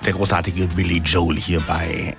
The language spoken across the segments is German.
Der großartige Billy Joel hier bei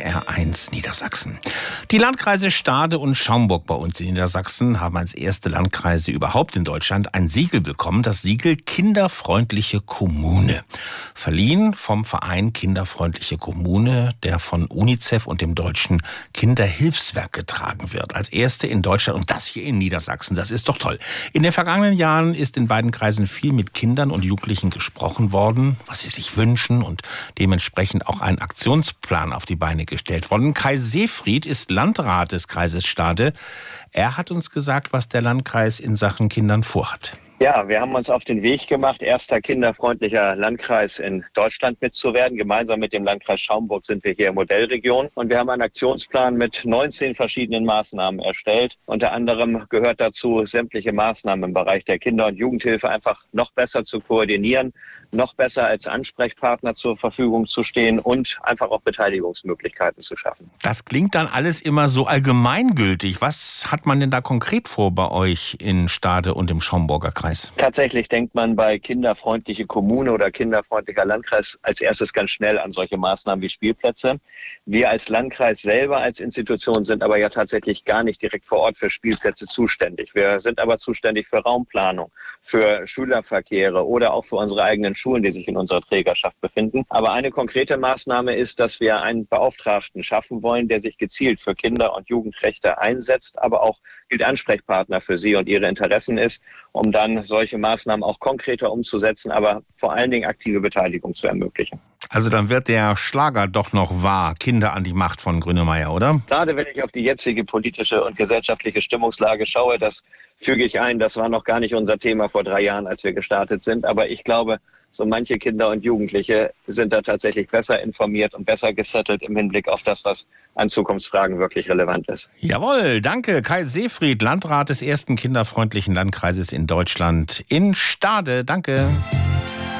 NDR1 Niedersachsen. Die Landkreise Stade und Schaumburg bei uns in Niedersachsen haben als erste Landkreise überhaupt in Deutschland ein Siegel bekommen, das Siegel Kinderfreundliche Kommune. Verliehen vom Verein Kinderfreundliche Kommune, der von UNICEF und dem Deutschen Kinderhilfswerk getragen wird. Als erste in Deutschland und das hier in Niedersachsen. Das ist doch toll. In den vergangenen Jahren ist in beiden Kreisen viel mit Kindern und Jugendlichen gesprochen worden, was sie sich wünschen, und dementsprechend auch ein Aktionsplan auf die Beine gestellt worden. Kai Seefried ist Landrat des Kreises Stade. Er hat uns gesagt, was der Landkreis in Sachen Kindern vorhat. Ja, wir haben uns auf den Weg gemacht, erster kinderfreundlicher Landkreis in Deutschland mitzuwerden. Gemeinsam mit dem Landkreis Schaumburg sind wir hier Modellregion. Und wir haben einen Aktionsplan mit 19 verschiedenen Maßnahmen erstellt. Unter anderem gehört dazu, sämtliche Maßnahmen im Bereich der Kinder- und Jugendhilfe einfach noch besser zu koordinieren, noch besser als Ansprechpartner zur Verfügung zu stehen und einfach auch Beteiligungsmöglichkeiten zu schaffen. Das klingt dann alles immer so allgemeingültig. Was hat man denn da konkret vor bei euch in Stade und im Schaumburger Kreis? Tatsächlich denkt man bei kinderfreundliche Kommune oder kinderfreundlicher Landkreis als erstes ganz schnell an solche Maßnahmen wie Spielplätze. Wir als Landkreis selber als Institution sind aber ja tatsächlich gar nicht direkt vor Ort für Spielplätze zuständig. Wir sind aber zuständig für Raumplanung, für Schülerverkehre oder auch für unsere eigenen Schulen, die sich in unserer Trägerschaft befinden. Aber eine konkrete Maßnahme ist, dass wir einen Beauftragten schaffen wollen, der sich gezielt für Kinder- und Jugendrechte einsetzt, aber auch gilt Ansprechpartner für sie und ihre Interessen ist, um dann solche Maßnahmen auch konkreter umzusetzen, aber vor allen Dingen aktive Beteiligung zu ermöglichen. Also dann wird der Schlager doch noch wahr, Kinder an die Macht von Grönemeyer, oder? Gerade wenn ich auf die jetzige politische und gesellschaftliche Stimmungslage schaue, das füge ich ein, das war noch gar nicht unser Thema vor 3 Jahren, als wir gestartet sind. Aber ich glaube, so manche Kinder und Jugendliche sind da tatsächlich besser informiert und besser gesettelt im Hinblick auf das, was an Zukunftsfragen wirklich relevant ist. Jawohl, danke. Kai Seefried, Landrat des ersten kinderfreundlichen Landkreises in Deutschland in Stade. Danke.